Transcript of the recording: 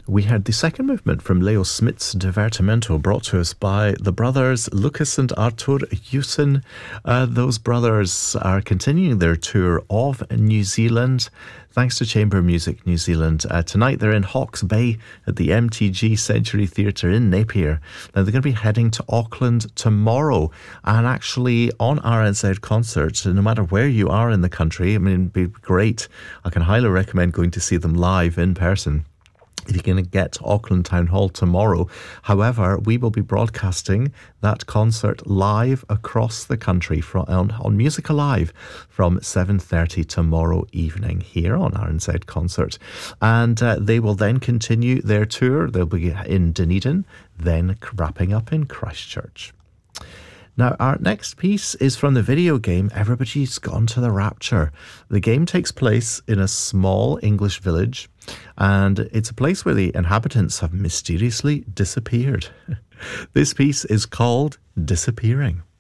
We had the second movement from Leo Smits Divertimento, brought to us by the brothers Lucas and Artur Hewson. Those brothers are continuing their tour of New Zealand, thanks to Chamber Music New Zealand. Tonight they're in Hawke's Bay at the MTG Century Theatre in Napier. Now they're going to be heading to Auckland tomorrow, and actually on RNZ Concerts, no matter where you are in the country, I mean, it'd be great. I can highly recommend going to see them live in person if you're going to get to Auckland Town Hall tomorrow. However, we will be broadcasting that concert live across the country on Music Alive from 7:30 tomorrow evening here on RNZ Concert. And they will then continue their tour. They'll be in Dunedin, then wrapping up in Christchurch. Now, our next piece is from the video game Everybody's Gone to the Rapture. The game takes place in a small English village, and it's a place where the inhabitants have mysteriously disappeared. This piece is called Disappearing.